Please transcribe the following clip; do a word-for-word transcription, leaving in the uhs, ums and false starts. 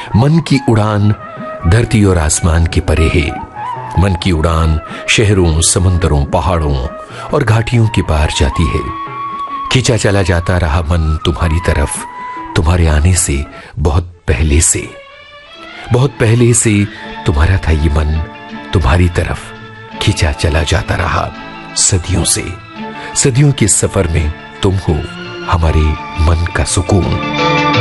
मन की उड़ान धरती और आसमान के परे है। मन की उड़ान शहरों, समंदरों, पहाड़ों और घाटियों के पार जाती है। खींचा चला जाता रहा मन तुम्हारी तरफ, तुम्हारे आने से बहुत पहले से। बहुत पहले से तुम्हारा था ये मन, तुम्हारी तरफ खींचा चला जाता रहा। सदियों से, सदियों के सफर में तुम हो हमारे मन का सुकून।